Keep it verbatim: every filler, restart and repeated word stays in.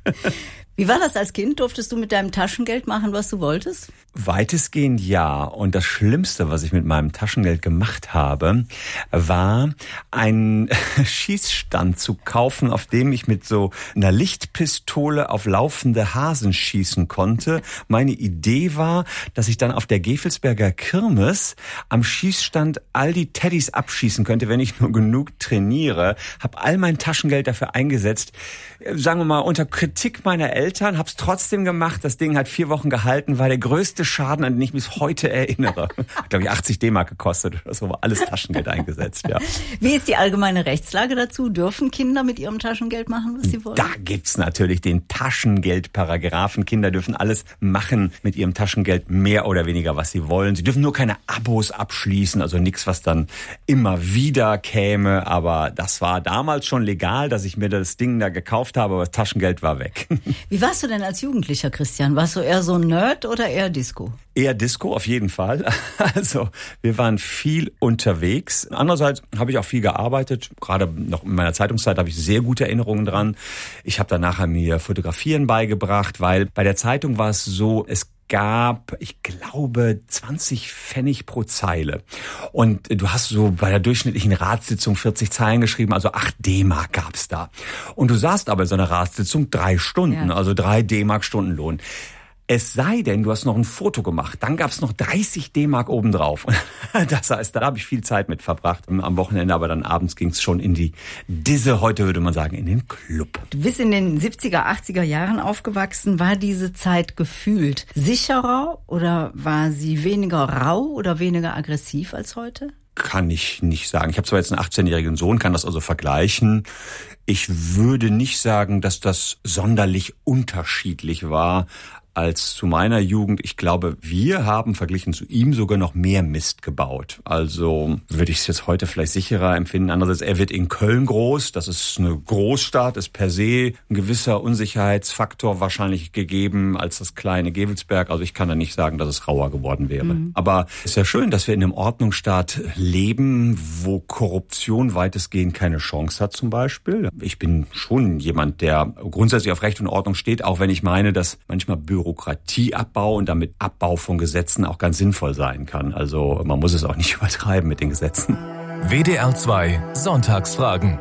Wie war das als Kind? Durftest du mit deinem Taschengeld machen, was du wolltest? Weitestgehend ja. Und das Schlimmste, was ich mit meinem Taschengeld gemacht habe, war einen Schießstand zu kaufen, auf dem ich mit so einer Lichtpistole auf laufende Hasen schießen konnte. Meine Idee war, dass ich dann auf der Gevelsberger Kirmes am Schießstand all die Teddys abschießen könnte, wenn ich nur genug trainiere. Hab all mein Taschengeld dafür eingesetzt. Sagen wir mal, unter Kritik meiner Eltern, hab's trotzdem gemacht. Das Ding hat vier Wochen gehalten, war der größte Schaden, an den ich mich bis heute erinnere. Hat, glaube ich, achtzig D-Mark gekostet oder so, war alles Taschengeld eingesetzt, ja. Wie ist die allgemeine Rechtslage dazu? Dürfen Kinder mit ihrem Taschengeld machen, was sie wollen? Da gibt's natürlich den Taschengeldparagraphen. Kinder dürfen alles machen mit ihrem Taschengeld, mehr oder weniger, was sie wollen. Sie dürfen nur keine Abos abschließen, also nichts, was dann immer wieder käme. Aber das war damals schon legal, dass ich mir das Ding da gekauft habe, aber das Taschengeld war weg. Wie warst du denn als Jugendlicher, Christian? Warst du eher so ein Nerd oder eher Disco? Eher Disco, auf jeden Fall. Also wir waren viel unterwegs. Andererseits habe ich auch viel gearbeitet. Gerade noch in meiner Zeitungszeit habe ich sehr gute Erinnerungen dran. Ich habe dann nachher mir Fotografieren beigebracht, weil bei der Zeitung war es so, es gab, ich glaube, zwanzig Pfennig pro Zeile. Und du hast so bei der durchschnittlichen Ratssitzung vierzig Zeilen geschrieben, also acht D-Mark gab's da. Und du saßt aber in so einer Ratssitzung drei Stunden, ja. Also drei D-Mark Stundenlohn. Es sei denn, du hast noch ein Foto gemacht, dann gab's noch dreißig D-Mark obendrauf. Das heißt, da habe ich viel Zeit mit verbracht. Am Wochenende, aber dann abends ging's schon in die Disse, heute würde man sagen, in den Club. Du bist in den siebziger, achtziger Jahren aufgewachsen. War diese Zeit gefühlt sicherer oder war sie weniger rau oder weniger aggressiv als heute? Kann ich nicht sagen. Ich habe zwar jetzt einen achtzehnjährigen Sohn, kann das also vergleichen. Ich würde nicht sagen, dass das sonderlich unterschiedlich war als zu meiner Jugend. Ich glaube, wir haben verglichen zu ihm sogar noch mehr Mist gebaut. Also würde ich es jetzt heute vielleicht sicherer empfinden. Andererseits, er wird in Köln groß. Das ist eine Großstadt, ist per se ein gewisser Unsicherheitsfaktor wahrscheinlich gegeben als das kleine Gevelsberg. Also ich kann da nicht sagen, dass es rauer geworden wäre. Mhm. Aber es ist ja schön, dass wir in einem Ordnungsstaat leben, wo Korruption weitestgehend keine Chance hat zum Beispiel. Ich bin schon jemand, der grundsätzlich auf Recht und Ordnung steht, auch wenn ich meine, dass manchmal Bürokratieabbau und damit Abbau von Gesetzen auch ganz sinnvoll sein kann. Also man muss es auch nicht übertreiben mit den Gesetzen. W D R zwei Sonntagsfragen.